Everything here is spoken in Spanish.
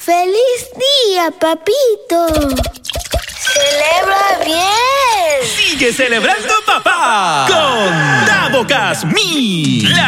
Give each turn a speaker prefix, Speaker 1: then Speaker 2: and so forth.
Speaker 1: ¡Feliz día, papito! ¡Celebra bien!
Speaker 2: ¡Sigue celebrando, papá! Con Dabocas Me.